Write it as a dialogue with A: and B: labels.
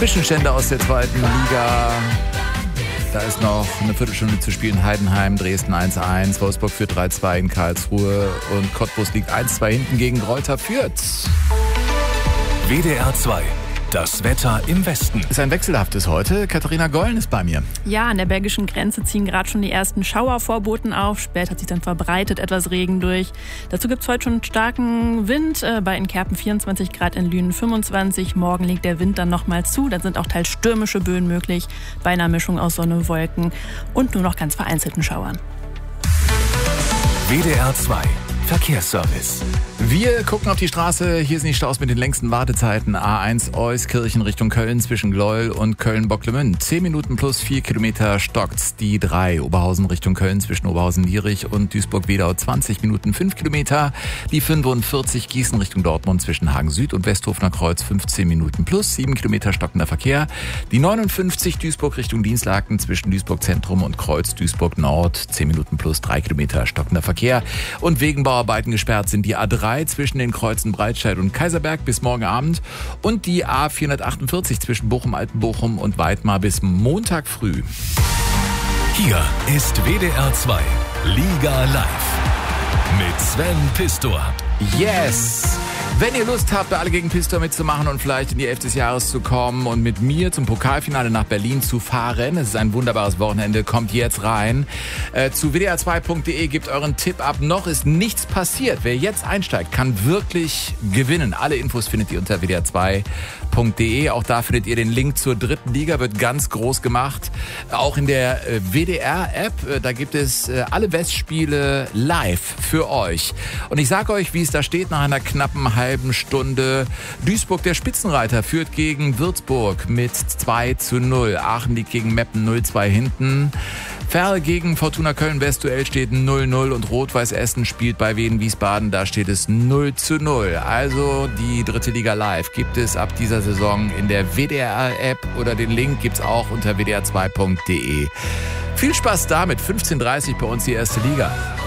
A: Zwischenstände aus der zweiten Liga. Da ist noch eine Viertelstunde zu spielen. Heidenheim, Dresden 1-1, Wolfsburg führt 3-2 in Karlsruhe und Cottbus liegt 1-2 hinten gegen Greuther Fürth.
B: WDR 2. Das Wetter im Westen.
A: Ist ein wechselhaftes heute. Katharina Gollen ist bei mir.
C: Ja, an der belgischen Grenze ziehen gerade schon die ersten Schauervorboten auf. Später hat sich dann verbreitet etwas Regen durch. Dazu gibt es heute schon starken Wind. Bei in Kerpen 24 Grad, in Lünen 25. Morgen legt der Wind dann nochmal zu. Dann sind auch teils stürmische Böen möglich. Bei einer Mischung aus Sonne und Wolken und nur noch ganz vereinzelten Schauern.
B: WDR 2. Verkehrsservice.
A: Wir gucken auf die Straße. Hier sind die Staus mit den längsten Wartezeiten. A1 Euskirchen Richtung Köln zwischen Gleuel und Köln-Bocklemünd. 10 Minuten plus 4 Kilometer stockt's. Die 3 Oberhausen Richtung Köln zwischen Oberhausen-Lierich und Duisburg-Wedau 20 Minuten 5 Kilometer. Die 45 Gießen Richtung Dortmund zwischen Hagen Süd und Westhofener Kreuz 15 Minuten plus 7 Kilometer stockender Verkehr. Die 59 Duisburg Richtung Dienstlaken zwischen Duisburg Zentrum und Kreuz Duisburg Nord 10 Minuten plus 3 Kilometer stockender Verkehr. Und wegen Bauarbeiten gesperrt sind die A3 zwischen den Kreuzen Breitscheid und Kaiserberg bis morgen Abend und die A448 zwischen Bochum-Altenbochum und Weidmar bis Montag früh.
B: Hier ist WDR 2 Liga Live mit Sven Pistor.
A: Yes! Wenn ihr Lust habt, da alle gegen Pistor mitzumachen und vielleicht in die 11. des Jahres zu kommen und mit mir zum Pokalfinale nach Berlin zu fahren, es ist ein wunderbares Wochenende, kommt jetzt rein. Zu wdr2.de gebt euren Tipp ab. Noch ist nichts passiert. Wer jetzt einsteigt, kann wirklich gewinnen. Alle Infos findet ihr unter wdr2.de. Auch da findet ihr den Link zur dritten Liga, wird ganz groß gemacht. Auch in der WDR-App, da gibt es alle Westspiele live für euch. Und ich sage euch, wie es da steht nach einer knappen halben Stunde. Duisburg, der Spitzenreiter, führt gegen Würzburg mit 2-0. Aachen liegt gegen Meppen 0-2 hinten. Ferl gegen Fortuna Köln-West, Duell steht 0-0 und Rot-Weiß Essen spielt bei Wien Wiesbaden, da steht es 0-0. Also die dritte Liga live gibt es ab dieser Saison in der WDR-App oder den Link gibt's auch unter wdr2.de. Viel Spaß damit, 15:30 bei uns die erste Liga.